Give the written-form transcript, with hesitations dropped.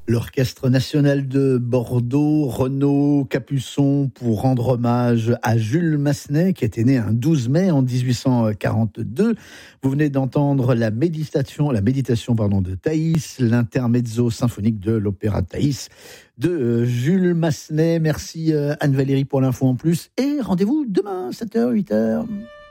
L'Orchestre national de Bordeaux, Renaud Capuçon, pour rendre hommage à Jules Massenet, qui était né un 12 mai en 1842. Vous venez d'entendre la méditation de Thaïs, l'intermezzo symphonique de l'opéra Thaïs de Jules Massenet. Merci Anne-Valérie pour l'info en plus. Et rendez-vous demain, 7h, 8h.